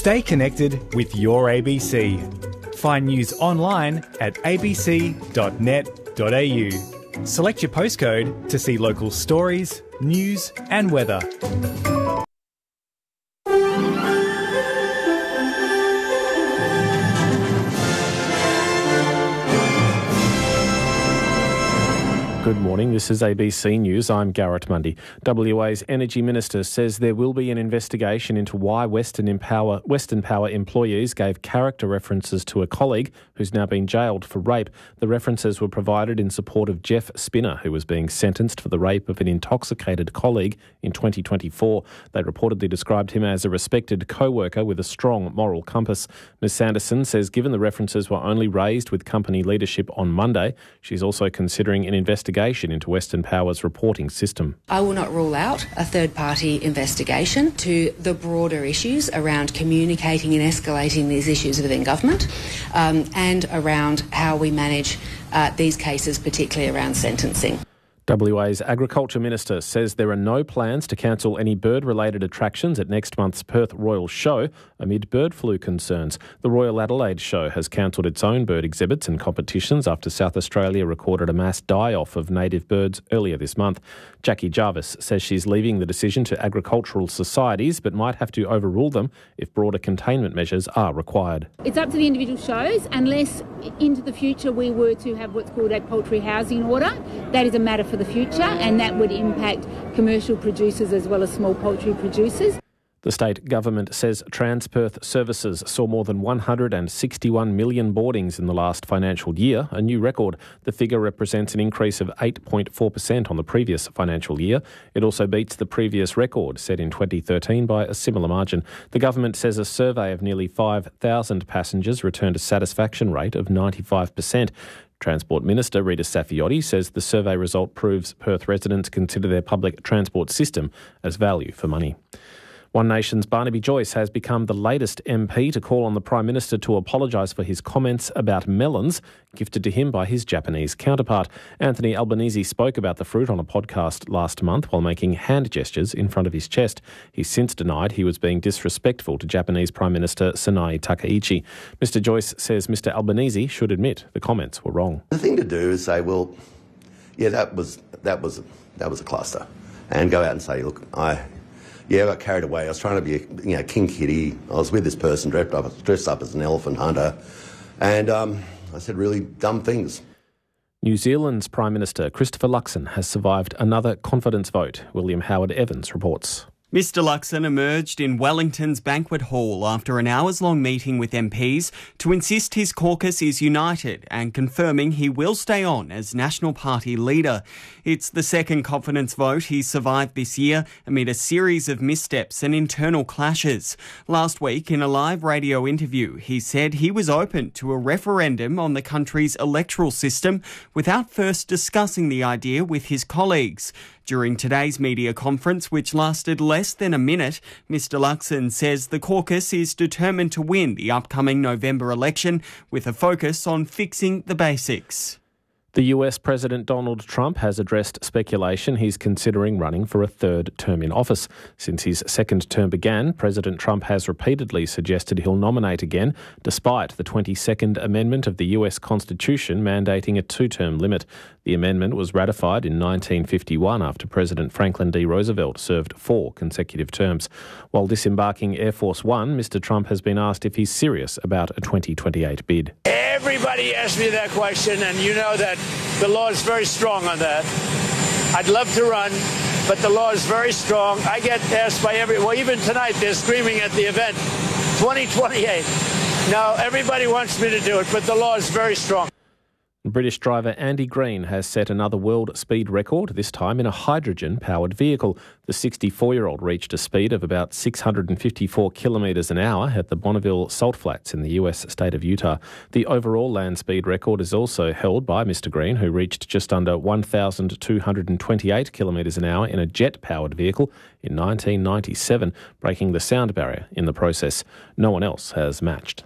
Stay connected with your ABC. Find news online at abc.net.au. Select your postcode to see local stories, news and weather. Good morning, this is ABC News. I'm Garrett Mundy. WA's Energy Minister says there will be an investigation into why Western Power employees gave character references to a colleague who's now been jailed for rape. The references were provided in support of Jeff Spinner, who was being sentenced for the rape of an intoxicated colleague in 2024. They reportedly described him as a respected co-worker with a strong moral compass. Ms Sanderson says given the references were only raised with company leadership on Monday, she's also considering an investigation into Western Power's reporting system. I will not rule out a third-party investigation to the broader issues around communicating and escalating these issues within government and around how we manage these cases, particularly around sentencing. WA's Agriculture Minister says there are no plans to cancel any bird-related attractions at next month's Perth Royal Show amid bird flu concerns. The Royal Adelaide Show has cancelled its own bird exhibits and competitions after South Australia recorded a mass die-off of native birds earlier this month. Jackie Jarvis says she's leaving the decision to agricultural societies but might have to overrule them if broader containment measures are required. It's up to the individual shows unless into the future we were to have what's called a poultry housing order. That is a matter for the future, and that would impact commercial producers as well as small poultry producers. The state government says Transperth Services saw more than 161 million boardings in the last financial year, a new record. The figure represents an increase of 8.4% on the previous financial year. It also beats the previous record set in 2013 by a similar margin. The government says a survey of nearly 5,000 passengers returned a satisfaction rate of 95%. Transport Minister Rita Saffioti says the survey result proves Perth residents consider their public transport system as value for money. One Nation's Barnaby Joyce has become the latest MP to call on the Prime Minister to apologise for his comments about melons gifted to him by his Japanese counterpart. Anthony Albanese spoke about the fruit on a podcast last month while making hand gestures in front of his chest. He's since denied he was being disrespectful to Japanese Prime Minister Sanae Takaichi. Mr Joyce says Mr Albanese should admit the comments were wrong. The thing to do is say, well, yeah, that was a cluster, and go out and say, look, I got carried away. I was trying to be, King Kitty. I was with this person dressed up as an elephant hunter, and I said really dumb things. New Zealand's Prime Minister Christopher Luxon has survived another confidence vote. William Howard Evans reports. Mr Luxon emerged in Wellington's banquet hall after an hours-long meeting with MPs to insist his caucus is united and confirming he will stay on as National Party leader. It's the second confidence vote he's survived this year amid a series of missteps and internal clashes. Last week, in a live radio interview, he said he was open to a referendum on the country's electoral system without first discussing the idea with his colleagues. During today's media conference, which lasted less than a minute, Mr Luxon says the caucus is determined to win the upcoming November election with a focus on fixing the basics. The US President Donald Trump has addressed speculation he's considering running for a third term in office. Since his second term began, President Trump has repeatedly suggested he'll nominate again, despite the 22nd Amendment of the US Constitution mandating a two-term limit. The amendment was ratified in 1951 after President Franklin D. Roosevelt served 4 consecutive terms. While disembarking Air Force One, Mr Trump has been asked if he's serious about a 2028 bid. Everybody asked me that question, and you know that the law is very strong on that. I'd love to run, but the law is very strong. I get asked by even tonight they're screaming at the event, 2028. No, everybody wants me to do it, but the law is very strong. British driver Andy Green has set another world speed record, this time in a hydrogen-powered vehicle. The 64-year-old reached a speed of about 654 kilometres an hour at the Bonneville Salt Flats in the US state of Utah. The overall land speed record is also held by Mr Green, who reached just under 1,228 kilometres an hour in a jet-powered vehicle in 1997, breaking the sound barrier in the process. No one else has matched.